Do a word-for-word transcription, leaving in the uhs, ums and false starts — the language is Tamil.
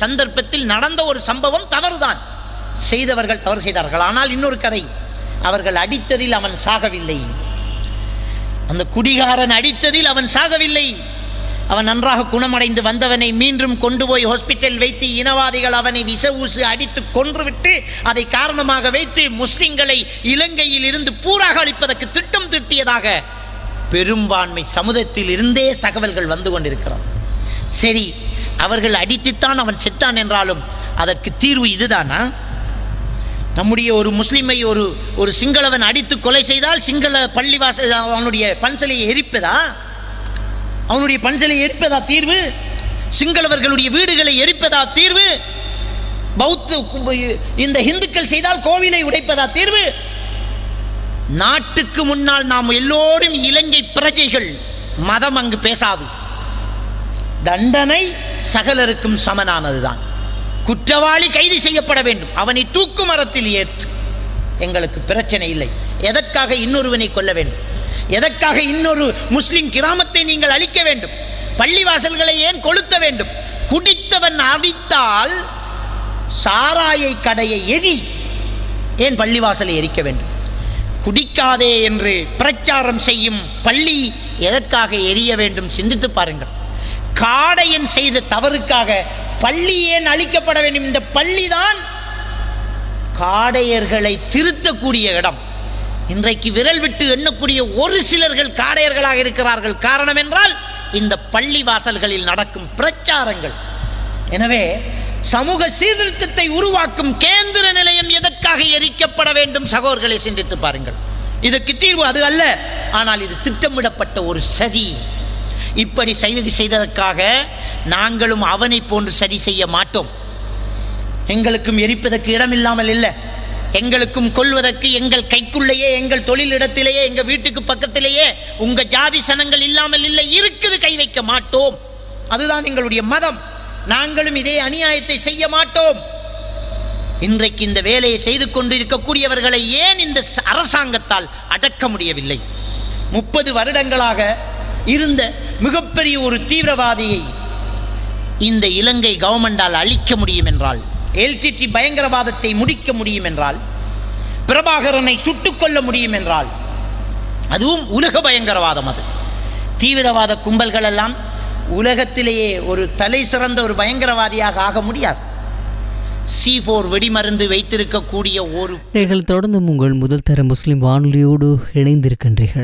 சந்தர்ப்பத்தில் நடந்த ஒரு சம்பவம் தவறுதான், செய்தவர்கள் தவறு செய்தார்கள். ஆனால் இன்னொரு கதை, அவர்கள் அடித்ததில் அவன் சாகவில்லை. அந்த குடிகாரன் அடித்ததில் அவன் சாகவில்லை. அவன் நன்றாக குணமடைந்து வந்தவனை மீண்டும் கொண்டு போய் ஹாஸ்பிட்டல் வைத்து இனவாதிகள் அவனை விச ஊசு அடித்து கொன்றுவிட்டு அதை காரணமாக வைத்து முஸ்லிம்களை இலங்கையில் இருந்து பூராக அளிப்பதற்கு திட்டம் தீட்டியதாக பெரும்பான்மை சமுதாயத்தில் இருந்தே தகவல்கள் வந்து கொண்டிருக்கிறது. சரி, அவர்கள் அடித்துத்தான் அவன் செத்தான் என்றாலும் அதற்கு தீர்வு இதுதானா? நம்முடைய ஒரு முஸ்லிமை ஒரு ஒரு சிங்களவன் அடித்து கொலை செய்தால் சிங்கள பள்ளிவாசல் அவனுடைய பன்சலையை எரிப்பதா? அவனுடைய பன்சலை எரிப்பதா தீர்வு? சிங்களவர்களுடைய வீடுகளை எரிப்பதா தீர்வு? பௌத்த இந்த இந்துக்கள் செய்தால் கோவிலை உடைப்பதா தீர்வு? நாட்டுக்கு முன்னால் நாம் எல்லோரும் இலங்கை பிரஜைகள், மதம் அங்கு பேசாது. தண்டனை சகலருக்கும் சமனானதுதான். குற்றவாளி கைது செய்யப்பட வேண்டும், அவனை தூக்கு மரத்தில் ஏற்று, எங்களுக்கு பிரச்சனை இல்லை. எதற்காக இன்னொருவனை கொல்ல வேண்டும்? எதற்காக இன்னொரு முஸ்லிம் கிராமத்தை நீங்கள் அழிக்க வேண்டும்? பள்ளிவாசல்களை ஏன் கொளுத்த வேண்டும்? குடித்தவன் அடித்தால் சாராயை கடையை எரி, ஏன் பள்ளிவாசலை எரிக்க வேண்டும்? குடிக்காதே என்று பிரச்சாரம் செய்யும் பள்ளி எதற்காக எரிய வேண்டும்? சிந்தித்து பாருங்கள். காடையன் செய்த தவறுக்காக பள்ளி ஏன் அழிக்கப்பட வேண்டும்? இந்த பள்ளிதான் காடையர்களை திருத்தக்கூடிய இடம். இன்றைக்கு விரல் விட்டு எண்ணக்கூடிய ஒரு சிலர்கள் காடையர்களாக இருக்கிறார்கள். காரணம் என்றால் இந்த பள்ளி வாசல்களில் நடக்கும் பிரச்சாரங்கள். எனவே சமூக சீர்திருத்தத்தை உருவாக்கும் கேந்திர நிலையம் எதற்காக எரிக்கப்பட வேண்டும்? சகோதரர்களை சிந்தித்து பாருங்கள். இதுக்கு தீர்வு அது அல்ல, ஆனால் இது திட்டமிடப்பட்ட ஒரு சதி. இப்படி சதி செய்ததற்காக நாங்களும் அவனை போன்று சதி செய்ய மாட்டோம். எங்களுக்கும் எரிப்பதற்கு இடமில்லாமல் இல்லை, எங்களுக்கும் கொல்வதற்கு எங்கள் கைக்குள்ளேயே, எங்கள் தொழிலிடத்திலேயே, எங்கள் வீட்டுக்கு பக்கத்திலேயே உங்க ஜாதி சனங்கள் இல்லாமல் இல்லை, இருக்குது, கை வைக்க மாட்டோம். அதுதான் எங்களுடைய மதம். நாங்களும் இதே அநியாயத்தை செய்ய மாட்டோம். இன்றைக்கு இந்த வேலையை செய்து கொண்டிருக்கக்கூடியவர்களை ஏன் இந்த அரசாங்கத்தால் அடக்க முடியவில்லை? முப்பது வருடங்களாக இருந்த மிகப்பெரிய ஒரு தீவிரவாதியை இந்த இலங்கை கவர்மெண்டால் அழிக்க முடியும் என்றால், எல்டிடி பயங்கரவாதத்தை முடிக்க முடியும் என்றால், பிரபாகரனை சுட்டுக் கொள்ள முடியும் என்றால், அதுவும் உலக பயங்கரவாதம். அது தீவிரவாத கும்பல்கள் எல்லாம் உலகத்திலேயே ஒரு தலை சிறந்த ஒரு பயங்கரவாதியாக ஆக முடியாது. சி போர் வெடிமருந்து வைத்திருக்கக்கூடிய ஒரு நீங்கள் தொடர்ந்து உங்கள் முதல் தர முஸ்லிம் வானொலியோடு இணைந்திருக்கின்றீர்கள்.